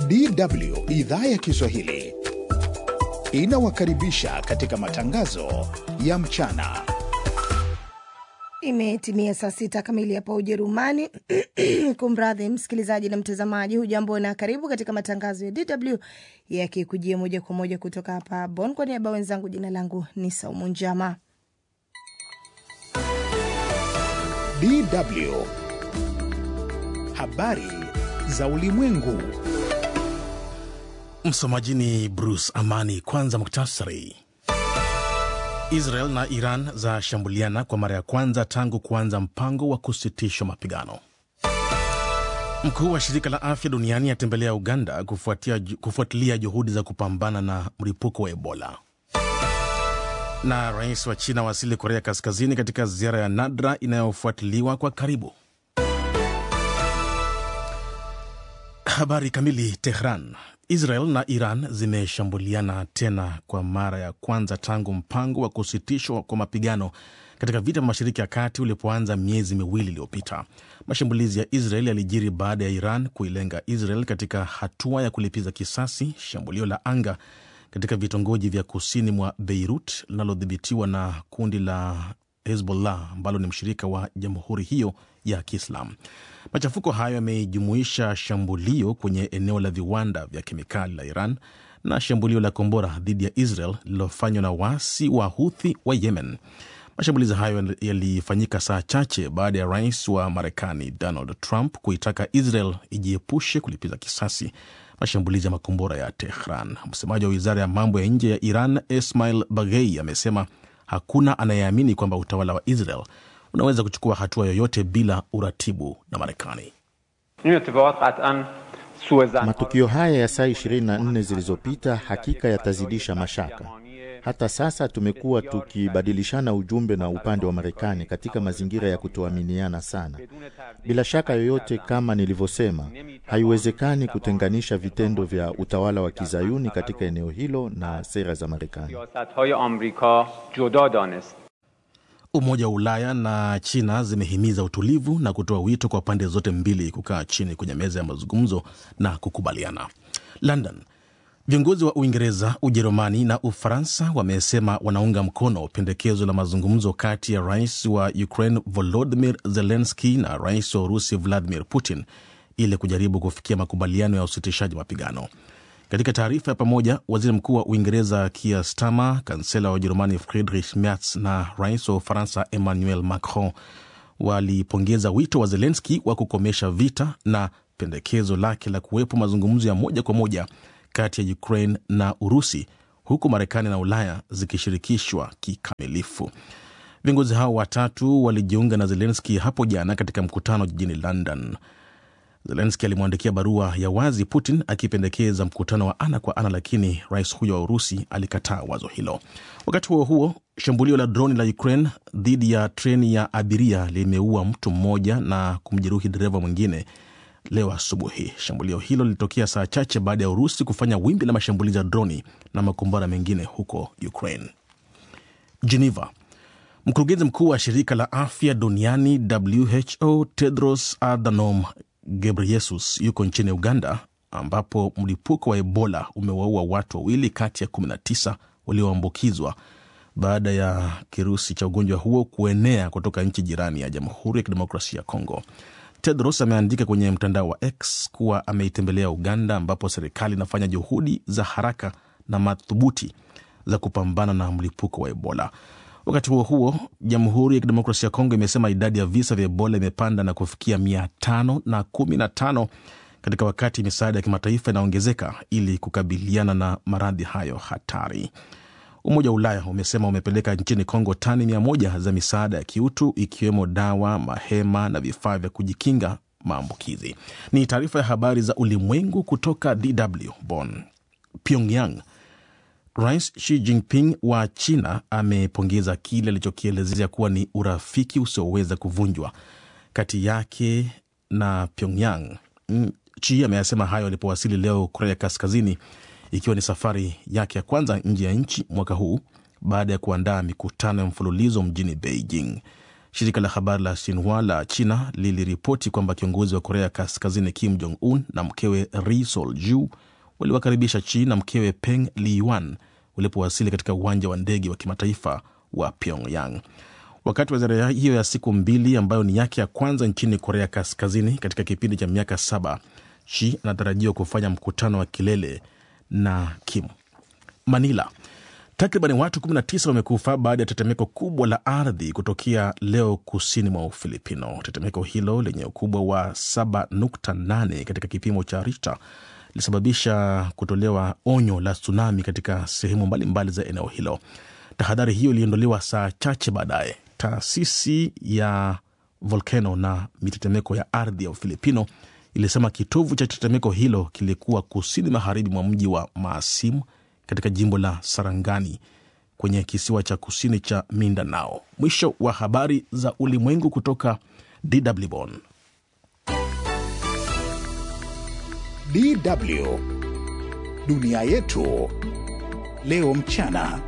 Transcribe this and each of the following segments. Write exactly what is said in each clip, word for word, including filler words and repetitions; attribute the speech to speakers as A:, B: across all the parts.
A: D W idhaa ya Kiswahili inawakaribisha katika matangazo ya mchana.
B: Imetimia saa sita kamili hapa Ujerumani. Kumradhi msikilizaji na mtazamaji, hujambo na karibu katika matangazo ya D W yakikujia moja kwa moja kutoka hapa Bonn. Kwa niaba wenzangu, jina langu ni Saumu Njama.
A: D W habari za ulimwengu.
C: Msomaji ni Bruce Amani. Kwanza muktasari. Israel na Iran za shambuliana kwa mara ya kwanza tangu kuanza mpango wa kusitisha mapigano. Mkuu wa shirika la afya duniani atembelea Uganda kufuatia, kufuatilia juhudi za kupambana na mlipuko wa Ebola. Na rais wa China wasili Korea Kaskazini katika ziara ya nadra inayofuatiliwa kwa karibu. Habari kamili. Tehran. Israel na Iran zimeshambuliana tena kwa mara ya kwanza tangu mpango wa kusitishwa kwa mapigano katika vita vya Mashariki ya Kati ulipoanza miezi miwili iliyopita. Mashambulizi ya Israel yalijiri baada ya Iran kuilenga Israel katika hatua ya kulipiza kisasi shambulio la anga katika vitongoji vya kusini mwa Beirut linalodhibitiwa na kundi la Hezbollah ambalo ni mshirika wa jamhuri hiyo ya Kiislamu. Machafuko hayo yamejumuisha shambulio kwenye eneo la viwanda vya kemikali la Iran na shambulio la kombora dhidi ya Israel lililofanywa na waasi wa Houthi wa Yemen. Mashambulizi hayo yalifanyika saa chache baada ya rais wa Marekani Donald Trump kuitaka Israel ijiepushe kulipiza kisasi mashambulizi ya makombora ya Tehran. Msemaji wa wizara ya mambo ya nje ya Iran Esmail Baghei amesema hakuna anayeamini kwamba utawala wa Israel unaweza kuchukua hatua yoyote bila uratibu na Marekani.
D: Matukio haya ya saa ishirini na nne zilizopita hakika yatazidisha mashaka. Hata sasa tumekuwa tukibadilishana ujumbe na upande wa Marekani katika mazingira ya kutoaminiana sana. Bila shaka yoyote, kama nilivyosema, haiwezekani kutenganisha vitendo vya utawala wa Kizayuni katika eneo hilo na sera za Marekani.
C: Umoja wa Ulaya na China zimehimiza utulivu na kutoa wito kwa pande zote mbili kukaa chini kwenye meza ya mazungumzo na kukubaliana. London. Viongozi wa Uingereza, Ujerumani na Ufaransa wamesema wanaunga mkono pendekezo la mazungumzo kati ya rais wa Ukraine Volodymyr Zelensky na rais wa Urusi Vladimir Putin ili kujaribu kufikia makubaliano ya usitishaji mapigano. Katika taarifa ya pamoja, waziri mkuu wa Uingereza Keir Starmer, kansela wa Ujerumani Friedrich Merz na rais wa Ufaransa Emmanuel Macron walipongeza wito wa Zelensky wa kukomesha vita na pendekezo lake la kuwepo mazungumzo ya moja kwa moja kati ya Ukraine na Urusi, huku Marekani na Ulaya zikishirikishwa kikamilifu. Viongozi hao watatu walijiunga na Zelensky hapo jana katika mkutano jijini London. Zelensky alimwandikia barua ya wazi Putin akipendekeza mkutano wa ana kwa ana, lakini rais huyo wa Urusi alikataa wazo hilo. Wakati huo huo, shambulio la droni la Ukraine dhidi ya treni ya abiria limeua mtu mmoja na kumjeruhi dereva mwingine leo asubuhi. Shambulio hilo lilitokea saa chache baada ya Urusi kufanya wimbi la mashambulizi ya droni na makombora mengine huko Ukraine. Geneva. Mkurugenzi mkuu wa shirika la afya duniani W H O Tedros Adhanom Ghebreyesus yuko nchini Uganda ambapo mlipuko wa Ebola umewaua watu wawili kati ya kumi na tisa walioambukizwa baada ya kirusi cha ugonjwa huo kuenea kutoka nchi jirani ya Jamhuri ya Kidemokrasia ya Kongo. Tedros ameandika kwenye mtandao wa X kuwa ameitembelea Uganda ambapo serikali inafanya juhudi za haraka na madhubuti za kupambana na mlipuko wa Ebola. Wakati huo huo, Jamhuri ya Kidemokrasia ya Kongo imesema idadi ya visa vya Ebola imepanda na kufikia mia tano na kumi na tano katika wakati misaada ya kimataifa inaongezeka ili kukabiliana na maradhi hayo hatari. Umoja wa Ulaya umesema umepeleka nchini Kongo tani mia moja za misaada ya kiutu ikiwemo dawa, mahema na vifaa vya kujikinga maambukizi. Ni taarifa ya habari za ulimwengu kutoka D W Bonn. Pyongyang. Rais Xi Jinping wa China amepongeza kile alichokielezea kuwa ni urafiki usioweza kuvunjwa kati yake na Pyongyang. Xi ameyasema hayo alipowasili leo Korea Kaskazini, ikiwa ni safari yake ya kwanza nje ya nchi mwaka huu baada ya kuandaa mikutano ya mfululizo mjini Beijing. Shirika la habari la Xinhua la China liliripoti kwamba kiongozi wa Korea Kaskazini Kim Jong-un na mkewe Ri Sol-ju waliwakaribisha Chi na mkewe Peng Liyuan walipowasili katika uwanja wa ndege wa kimataifa wa Pyongyang. Wakati wa ziara hiyo ya siku mbili ambayo ni yake ya kwanza nchini Korea Kaskazini katika kipindi cha miaka saba, Chi anatarajiwa kufanya mkutano wa kilele na Kim. Manila. Takriban watu kumi na tisa wamekufa baada ya tetemeko kubwa la ardhi kutokea leo kusini mwa Ufilipino. Tetemeko hilo lenye ukubwa wa saba nukta nane katika kipimo cha Richter lilisababisha kutolewa onyo la tsunami katika sehemu mbalimbali za eneo hilo. Tahadhari hiyo iliondolewa saa chache baadaye. Taasisi ya volkano na mitetemeko ya ardhi ya Ufilipino ilisema kitovu cha tetemeko hilo kilikuwa kusini magharibi mwa mji wa Maasim katika jimbo la Sarangani kwenye kisiwa cha kusini cha Mindanao. Mwisho wa habari za ulimwengu kutoka D W Bonn.
A: D W Dunia Yetu Leo Mchana.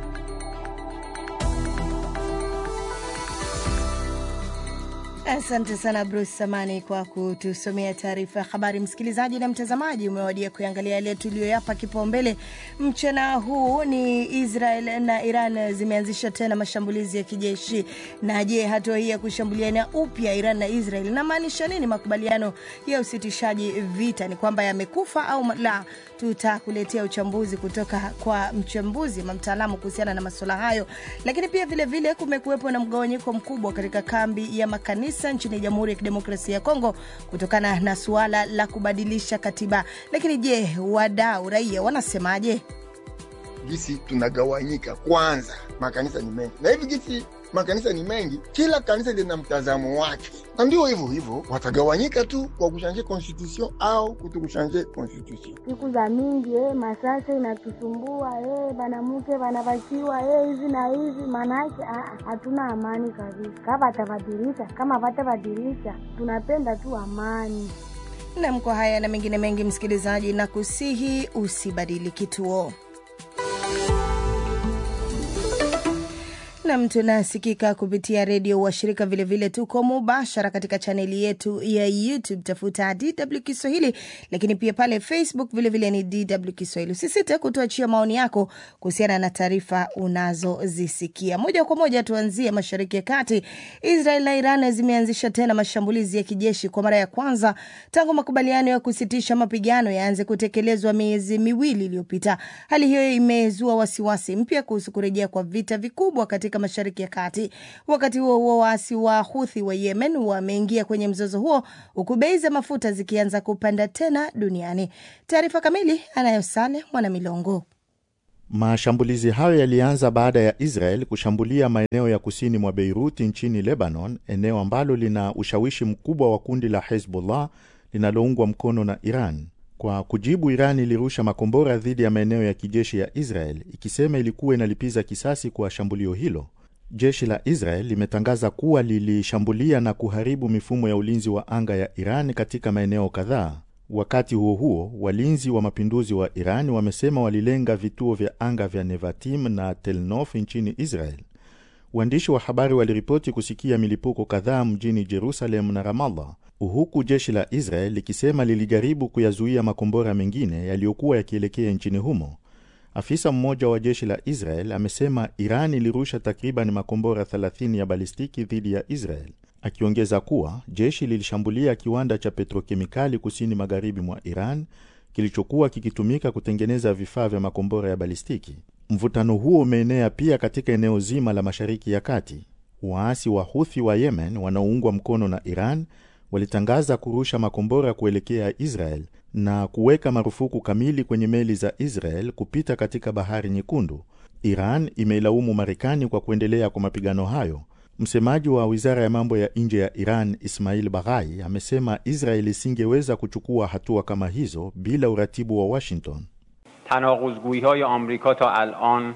B: Asante sana Bruce Samani kwa kutusomea taarifa ya habari. Msikilizaji na mtazamaji, umewadia kuangalia yale tuliyoyapa kipaumbele mchana huu. Ni Israel na Iran zimeanzisha tena mashambulizi ya kijeshi. Na je, hatua hii ya kushambuliana upya Iran na Israel inamaanisha nini? Makubaliano ya usitishaji vita ni kwamba yamekufa au la? Tutakuletea uchambuzi kutoka kwa mchambuzi na mtaalamu kuhusiana na masuala hayo. Lakini pia vile vile kumekuwepo na mgawanyiko mkubwa katika kambi ya makanisa nchini Jamhuri ya Kidemokrasia ya Kongo kutokana na suala la kubadilisha katiba. Lakini je, wadau raia wanasemaje?
E: Gisi tunagawanyika, kwanza makanisa ni mengi. Na hivi gisi makanisa ni mengi, kila kanisa lina mtazamo wake. Na ndio hivyo hivyo watagawanyika tu kwa kushanje constitution au kutokushanje constitution.
F: Siku za mingi eh masasa inatusumbua eh banamuke banabakiwa eh hivi na hivi, manake hatuna amani kabisa. Kama watabadilisha, kama watabadilisha, tunapenda tu amani.
B: Na mko haya na mengine mengi msikilizaji, na kusihi usibadili kituo. Na mtu nasikika kupitia redio wa shirika, vile vile tuko mubashara katika chaneli yetu ya YouTube, tafuta D W Kiswahili, lakini pia pale Facebook vile vile ni D W Kiswahili. Usisite kutuachia maoni yako kuhusiana na taarifa unazozisikia. Moja kwa moja tuanzie Mashariki ya Kati. Israel na Iran zimeanzisha tena mashambulizi ya kijeshi kwa mara ya kwanza tangu makubaliano ya kusitisha mapigano yaanze kutekelezwa miezi miwili iliyopita. Hali hiyo imezua wasiwasi mpya kuhusu kurejea kwa vita vikubwa katika Mashariki ya Kati. Wakati huo huo, waasi wa Houthi wa Yemen wameingia kwenye mzozo huo huku bei za mafuta zikianza kupanda tena duniani. Taarifa kamili anayo Sale Mwana Milongo.
D: Mashambulizi hayo yalianza baada ya Israel kushambulia maeneo ya kusini mwa Beirut nchini Lebanon, eneo ambalo lina ushawishi mkubwa wa kundi la Hezbollah linaloungwa mkono na Iran. Kwa kujibu, Iran ilirusha makombora dhidi ya maeneo ya kijeshi ya Israel, ikisema ilikuwa inalipiza kisasi kwa shambulio hilo. Jeshi la Israel limetangaza kuwa lilishambulia na kuharibu mifumo ya ulinzi wa anga ya Iran katika maeneo kadhaa. Wakati huo huo, walinzi wa mapinduzi wa Iran wamesema walilenga vituo vya anga vya Nevatim na Tel Nof nchini Israel. Waandishi wa habari waliripoti kusikia milipuko kadhaa mjini Jerusalem na Ramallah, huku jeshi la Israel likisema lilijaribu kuyazuia makombora mengine yaliyokuwa yakielekea nchini humo. Afisa mmoja wa jeshi la Israel amesema Iran ilirusha takriban makombora thelathini ya balistiki dhidi ya Israel, akiongeza kuwa jeshi lilishambulia kiwanda cha petrokemikali kusini magharibi mwa Iran kilichokuwa kikitumika kutengeneza vifaa vya makombora ya balistiki. Mvutano huo umeenea pia katika eneo zima la Mashariki ya Kati. Waasi wa Houthi wa Yemen wanaoungwa mkono na Iran walitangaza kurusha makombora kuelekea Israel na kuweka marufuku kamili kwenye meli za Israel kupita katika Bahari Nyekundu. Iran imeilaumu Marekani kwa kuendelea kwa mapigano hayo. Msemaji wa Wizara ya Mambo ya Nje ya Iran, Ismail Baghai, amesema Israel isingeweza kuchukua hatua kama hizo bila uratibu wa Washington.
G: tanaquzguihay Amerika ta al'an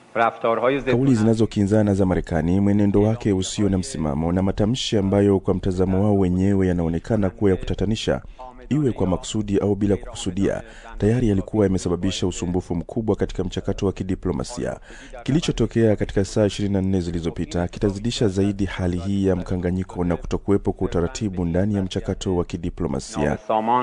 H: kauli zinazokinzana za Marekani, mwenendo wake usio na msimamo na matamshi ambayo kwa mtazamo wao wenyewe yanaonekana kuwa ya kutatanisha iwe kwa makusudi au bila kukusudia, tayari yalikuwa yamesababisha usumbufu mkubwa katika mchakato wa kidiplomasia. Kilichotokea katika saa ishirini na nne zilizopita kitazidisha zaidi hali hii ya mkanganyiko na kutokuwepo kwa utaratibu ndani ya mchakato wa kidiplomasia.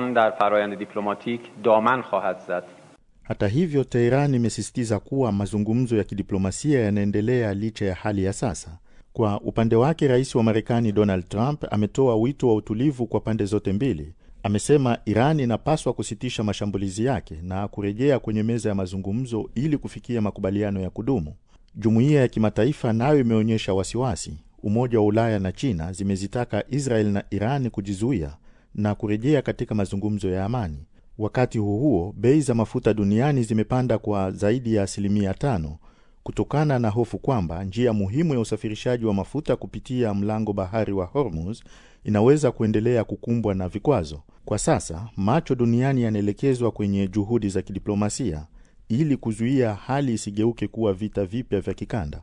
D: Hata hivyo, Tehran imesisitiza kuwa mazungumzo ya kidiplomasia yanaendelea licha ya hali ya sasa. Kwa upande wake, rais wa Marekani Donald Trump ametoa wito wa utulivu kwa pande zote mbili. Amesema Iran inapaswa kusitisha mashambulizi yake na kurejea kwenye meza ya mazungumzo ili kufikia makubaliano ya kudumu. Jumuiya ya kimataifa nayo imeonyesha wasiwasi. Umoja wa Ulaya na China zimezitaka Israel na Iran kujizuia na kurejea katika mazungumzo ya amani. Wakati huo huo, bei za mafuta duniani zimepanda kwa zaidi ya asilimia tano kutokana na hofu kwamba njia muhimu ya usafirishaji wa mafuta kupitia mlango bahari wa Hormuz inaweza kuendelea kukumbwa na vikwazo. Kwa sasa, macho duniani yanaelekezwa kwenye juhudi za kidiplomasia ili kuzuia hali isigeuke kuwa vita vipya vya kikanda.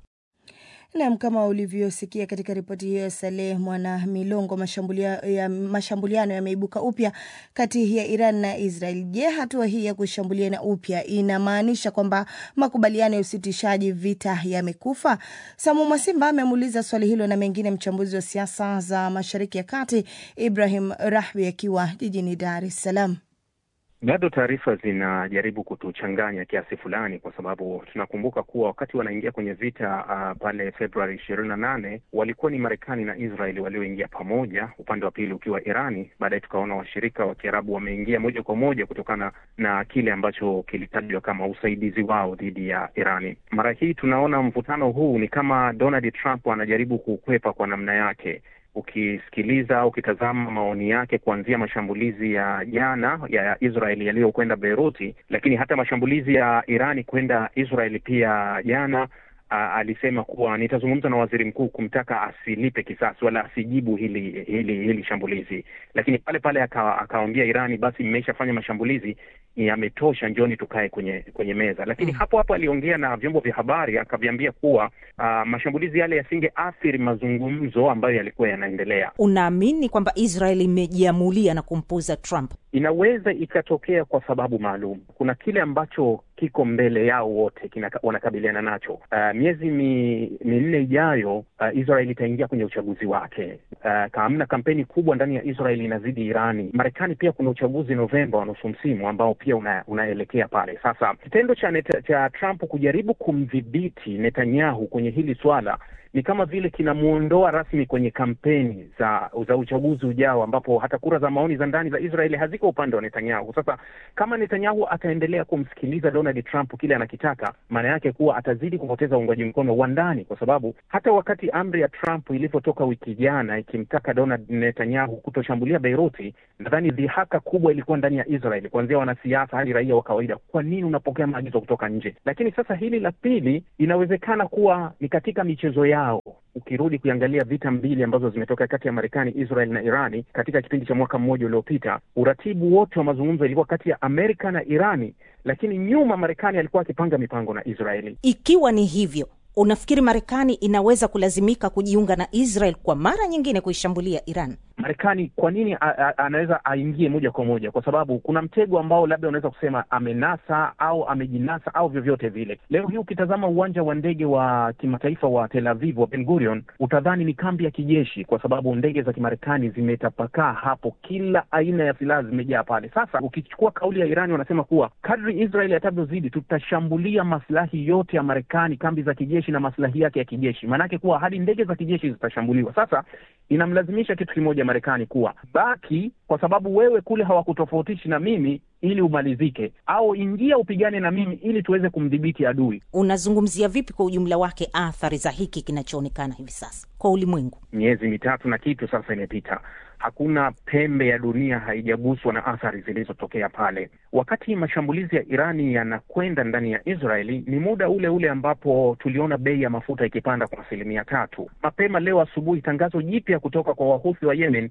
B: Na kama ulivyosikia katika ripoti hiyo Saleh Mwana Milongo, mashambuliano ya mashambuliano yameibuka upya kati ya Iran na Israel. Je, hatua hii ya kushambuliana upya inamaanisha kwamba makubaliano ya usitishaji vita yamekufa? Samu Mwasimba amemuuliza swali hilo na mengine mchambuzi wa siasa za Mashariki ya Kati Ibrahim Rahbi akiwa jijini Dar es Salaam.
I: Bado taarifa zinajaribu kutuchanganya kiasi fulani, kwa sababu tunakumbuka kuwa wakati wanaingia kwenye vita uh, pale Februari ishirini na nane walikuwa ni Marekani na Israeli walioingia pamoja, upande wa pili ukiwa Irani. Baadaye tukaona washirika wa Kiarabu wameingia moja kwa moja kutokana na kile ambacho kilitajwa kama usaidizi wao dhidi ya Irani. Mara hii tunaona mvutano huu ni kama Donald Trump anajaribu kukwepa kwa namna yake. Ukisikiliza, ukitazama maoni yake kuanzia mashambulizi ya jana ya Israeli yaliyokwenda Beiruti, lakini hata mashambulizi ya Irani kwenda Israeli pia jana, a, alisema kuwa nitazungumza na waziri mkuu kumtaka asilipe kisasi wala asijibu hili hili hili shambulizi. Lakini pale pale akawaambia Irani, basi mmeshafanya mashambulizi, yametosha, njoni tukae kwenye kwenye meza. Lakini mm. hapo hapo aliongea na vyombo vya habari akaviambia kuwa uh, mashambulizi yale yasingeathiri mazungumzo ambayo yalikuwa yanaendelea.
J: Unaamini kwamba Israeli imejiamulia na kumpuza Trump?
I: Inaweza ikatokea kwa sababu maalum. Kuna kile ambacho kiko mbele yao wote wanakabiliana nacho. Uh, miezi minne ijayo uh, Israeli itaingia kwenye uchaguzi wake. Uh, kaamna kampeni kubwa ndani ya Israeli inazidi Irani. Marekani pia kuna uchaguzi Novemba wa nusu msimu ambao pia una, unaelekea pale. Sasa kitendo cha, neta, cha Trump kujaribu kumdhibiti Netanyahu kwenye hili swala ni kama vile kinamuondoa rasmi kwenye kampeni za za uchaguzi ujao, ambapo hata kura za maoni za ndani za Israeli haziko upande wa Netanyahu. Sasa kama Netanyahu ataendelea kumsikiliza Donald Trump kile anakitaka, maana yake kuwa atazidi kupoteza uungwaji mkono wa ndani, kwa sababu hata wakati amri ya Trump ilipotoka wiki jana ikimtaka Donald Netanyahu kutoshambulia Beiruti, nadhani dhihaka kubwa ilikuwa ndani ya Israeli, kuanzia wanasiasa hadi raia wa kawaida. Kwa nini unapokea maagizo kutoka nje? Lakini sasa hili la pili inawezekana kuwa ni katika michezo ya ukirudi kuangalia vita mbili ambazo zimetoka kati ya Marekani, Israel na Irani katika kipindi cha mwaka mmoja uliopita, uratibu wote wa mazungumzo ilikuwa kati ya Amerika na Irani, lakini nyuma Marekani alikuwa akipanga mipango na Israeli.
J: Ikiwa ni hivyo, unafikiri Marekani inaweza kulazimika kujiunga na Israel kwa mara nyingine kuishambulia Iran?
I: Marekani kwa nini a, a, anaweza aingie moja kwa moja? Kwa sababu kuna mtego ambao labda unaweza kusema amenasa au amejinasa au vyovyote vile. Leo hii ukitazama uwanja wa ndege wa kimataifa wa Tel Aviv wa Ben Gurion, utadhani ni kambi ya kijeshi, kwa sababu ndege za Kimarekani zimetapakaa hapo, kila aina ya silaha zimejaa pale. Sasa ukichukua kauli ya Irani, wanasema kuwa kadri Israeli atavyozidi, tutashambulia maslahi yote ya Marekani, kambi za kijeshi na maslahi yake ya kijeshi. Maana yake kuwa hadi ndege za kijeshi zitashambuliwa. Sasa inamlazimisha kitu kimoja Marekani, kuwa baki, kwa sababu wewe kule hawakutofautishi na mimi ili umalizike, au ingia upigane na mimi ili tuweze kumdhibiti adui.
J: Unazungumzia vipi kwa ujumla wake athari za hiki kinachoonekana hivi sasa kwa ulimwengu?
I: Miezi mitatu na kitu sasa imepita, hakuna pembe ya dunia haijaguswa na athari zilizotokea pale. Wakati mashambulizi ya Irani yanakwenda ndani ya Israeli, ni muda ule ule ambapo tuliona bei ya mafuta ikipanda kwa asilimia tatu. Mapema leo asubuhi, tangazo jipya kutoka kwa Wahuthi wa Yemen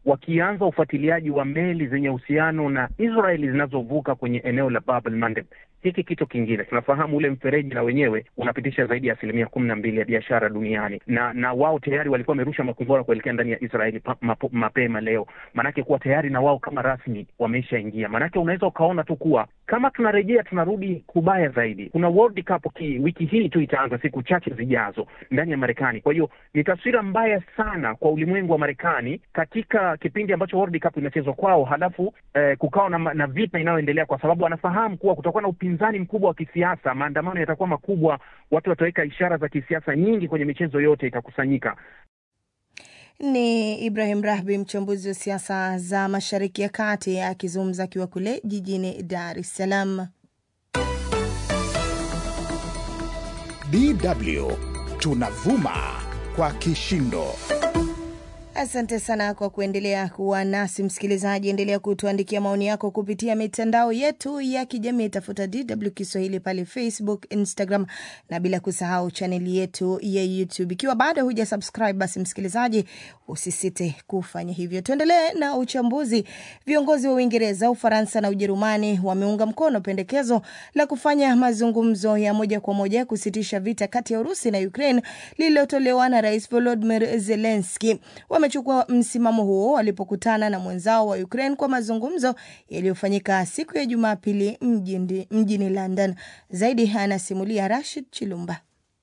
I: wakianza ufuatiliaji wa meli zenye uhusiano na Israeli zinazovuka kwenye eneo la Bab el-Mandeb. Hiki kitu kingine, tunafahamu ule mfereji na wenyewe unapitisha zaidi ya asilimia kumi na mbili ya biashara duniani, na na wao tayari walikuwa wamerusha makombora kuelekea ndani ya Israeli mapema leo. Manake kuwa tayari na wao kama rasmi wameshaingia. Manake unaweza ukaona tu kuwa kama tunarejea tunarudi kubaya zaidi. Kuna World Cup ki, wiki hii tu itaanza siku chache zijazo ndani ya Marekani. Kwa hiyo ni taswira mbaya sana kwa ulimwengu wa Marekani katika kipindi ambacho World Cup inachezwa kwao, halafu eh, kukao na, na vita inayoendelea, kwa sababu wanafahamu kuwa kutakuwa na upinzani mkubwa wa kisiasa, maandamano yatakuwa makubwa, watu wataweka ishara za kisiasa nyingi kwenye michezo yote itakusanyika.
B: Ni Ibrahim Rahbi, mchambuzi wa siasa za Mashariki ya Kati, akizungumza akiwa kule jijini Dar es Salaam.
A: D W tunavuma kwa kishindo.
B: Asante sana kwa kuendelea kuwa nasi msikilizaji. Endelea kutuandikia maoni yako kupitia mitandao yetu ya kijamii. Tafuta D W Kiswahili pale Facebook, Instagram na bila kusahau chaneli yetu ya YouTube. Ikiwa bado huja subscribe, basi msikilizaji usisite kufanya hivyo. Tuendelee na uchambuzi. Viongozi wa Uingereza, Ufaransa na Ujerumani wameunga mkono pendekezo la kufanya mazungumzo ya moja kwa moja kusitisha vita kati ya Urusi na Ukraine lililotolewa na Rais Volodymyr Zelensky. Wamechukua msimamo huo walipokutana na mwenzao wa Ukraine kwa mazungumzo yaliyofanyika siku ya Jumapili mjini, mjini London. Zaidi anasimulia Rashid Chilumba.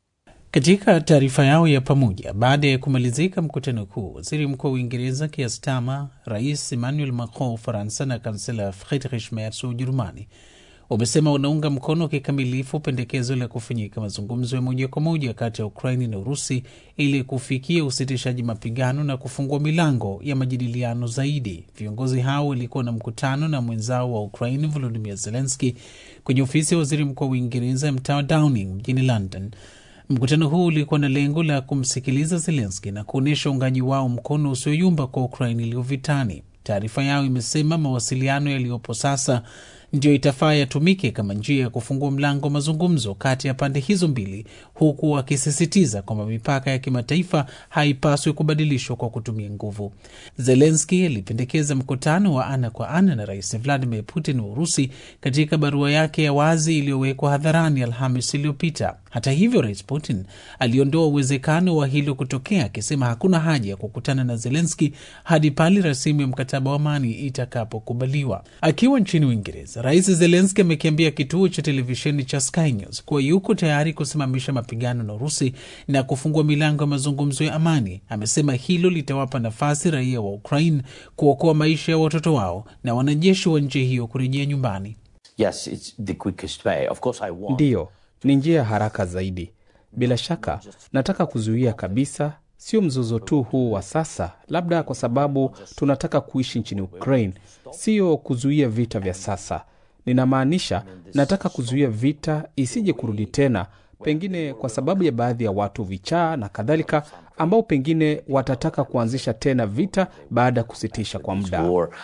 K: Katika taarifa yao ya pamoja baada ya kumalizika mkutano huu, Waziri Mkuu wa Uingereza Keir Starmer, Rais Emmanuel Macron wa Ufaransa na Kansela Friedrich Merz wa Ujerumani wamesema wanaunga mkono kikamilifu pendekezo la kufanyika mazungumzo ya moja kwa moja kati ya Ukraini na Urusi ili kufikia usitishaji mapigano na kufungua milango ya majadiliano zaidi. Viongozi hao walikuwa na mkutano na mwenzao wa Ukraini Volodymyr Zelensky kwenye ofisi ya Waziri Mkuu wa Uingereza mtaa Downing mjini London. Mkutano huu ulikuwa na lengo la kumsikiliza Zelensky na kuonesha uungaji wao mkono usioyumba kwa Ukraini iliyo vitani. Taarifa yao imesema mawasiliano yaliyopo sasa ndio itafaa yatumike kama njia ya kufungua mlango mazungumzo kati ya pande hizo mbili, huku wakisisitiza kwamba mipaka ya kimataifa haipaswi kubadilishwa kwa kutumia nguvu. Zelensky alipendekeza mkutano wa ana kwa ana na Rais Vladimir Putin wa Urusi katika barua yake ya wazi iliyowekwa hadharani Alhamisi iliyopita. Hata hivyo, Rais Putin aliondoa uwezekano wa hilo kutokea, akisema hakuna haja ya kukutana na Zelensky hadi pale rasimu ya mkataba wa amani itakapokubaliwa. Akiwa nchini Uingereza, Rais Zelensky amekiambia kituo cha televisheni cha Sky News kuwa yuko tayari kusimamisha mapigano na Urusi na kufungua milango ya mazungumzo ya amani. Amesema hilo litawapa nafasi raia wa Ukraine kuokoa maisha ya watoto wao na wanajeshi wa nchi hiyo kurejea nyumbani.
L: Yes, it's the quickest way. Of course I want.
M: Ndiyo, ni njia haraka zaidi. Bila shaka, nataka kuzuia kabisa, sio mzozo tu huu wa sasa, labda kwa sababu tunataka kuishi nchini Ukraine, sio kuzuia vita vya sasa. Ninamaanisha, nataka kuzuia vita isije kurudi tena, pengine kwa sababu ya baadhi ya watu vichaa na kadhalika, ambao pengine watataka kuanzisha tena vita baada ya kusitisha kwa muda.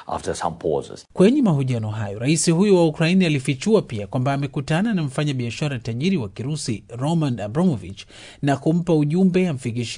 K: Kwenye mahojiano hayo, rais huyo wa Ukraini alifichua pia kwamba amekutana na mfanya biashara tajiri wa Kirusi Roman Abramovich na kumpa ujumbe amfikishie